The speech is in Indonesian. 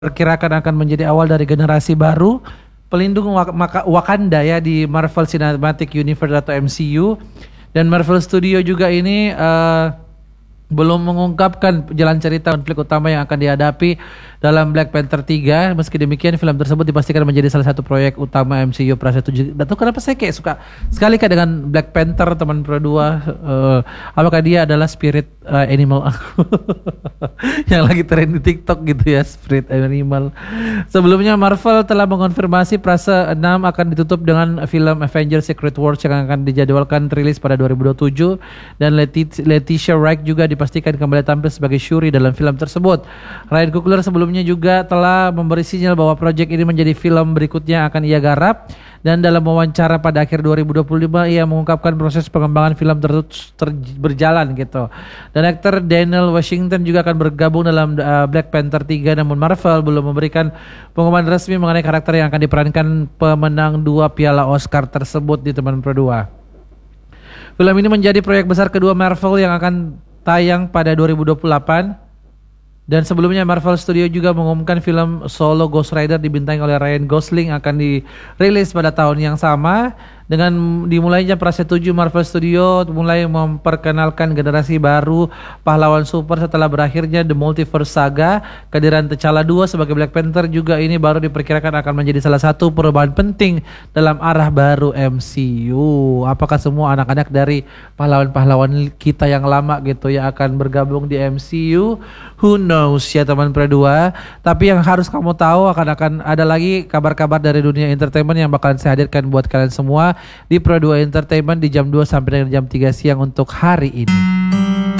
diperkirakan akan menjadi awal dari generasi baru pelindung Wakanda ya di Marvel Cinematic Universe atau MCU. Dan Marvel Studio juga ini belum mengungkapkan jalan cerita konflik utama yang akan dihadapi dalam Black Panther 3. Meski demikian, film tersebut dipastikan menjadi salah satu proyek utama MCU Prasetyo. Dan tuh kenapa saya kayak suka sekali dengan Black Panther teman Pro 2. Apakah dia adalah spirit animal aku yang lagi tren di TikTok gitu ya, spirit animal. Sebelumnya Marvel telah mengonfirmasi Prase 6 akan ditutup dengan film Avengers Secret Wars yang akan dijadwalkan rilis pada 2027, dan Letitia Wright juga dipastikan kembali tampil sebagai Shuri dalam film tersebut. Ryan Coogler sebelumnya juga telah memberi sinyal bahwa proyek ini menjadi film berikutnya akan ia garap, dan dalam wawancara pada akhir 2025 ia mengungkapkan proses pengembangan film terus berjalan gitu. Dan aktor Daniel Washington juga akan bergabung dalam Black Panther 3, namun Marvel belum memberikan pengumuman resmi mengenai karakter yang akan diperankan pemenang 2 piala Oscar tersebut di teman Pro 2. Film ini menjadi proyek besar kedua Marvel yang akan tayang pada 2028. Dan sebelumnya Marvel Studio juga mengumumkan film solo Ghost Rider dibintangi oleh Ryan Gosling akan dirilis pada tahun yang sama. Dengan dimulainya Prase 7, Marvel Studio mulai memperkenalkan generasi baru pahlawan super setelah berakhirnya The Multiverse Saga. Kehadiran T'Challa 2 sebagai Black Panther juga ini baru diperkirakan akan menjadi salah satu perubahan penting dalam arah baru MCU. Apakah semua anak-anak dari pahlawan-pahlawan kita yang lama gitu ya akan bergabung di MCU? Who knows ya teman Pro 2. Tapi yang harus kamu tahu akan ada lagi kabar-kabar dari dunia entertainment yang bakalan saya hadirkan buat kalian semua di Pro 2 Entertainment di jam 2 sampai dengan jam 3 siang untuk hari ini.